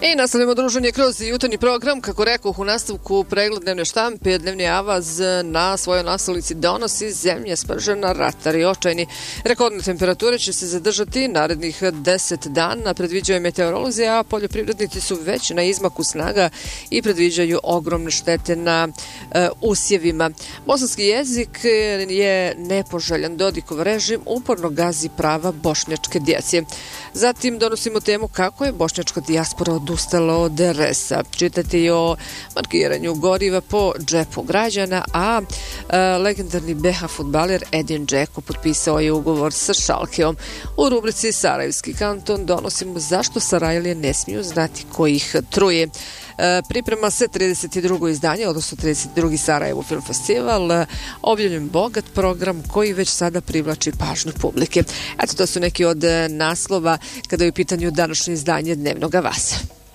I nastavljamo druženje kroz jutarnji program. Kako rekoh u nastavku, pregled dnevne štampe, dnevni avaz na svojoj naslovnici donosi zemlja spržena, ratari očajni. Rekordne temperature će se zadržati narednih 10 dana, predviđaju meteorolozi, a poljoprivrednici su već na izmaku snaga i predviđaju ogromne štete na usjevima. Bosanski jezik je nepoželjan. Dodikov režim uporno gazi prava bošnjačke djece. Zatim donosimo temu kako je bošnjačka dijaspora odustala od RS-a. Čitate i o markiranju goriva po džepu građana, a legendarni BH fudbaler Edin Džeko potpisao je ugovor sa Šalkeom. U rubrici Sarajevski kanton donosimo zašto Sarajlije ne smiju znati ko ih truje. Priprema se 32. izdanje, odnosno 32. Sarajevo Film Festival, objavljen bogat program koji već sada privlači pažnju publike. Eto, to su neki od naslova kada je u pitanju današnje izdanje Dnevnog avasa.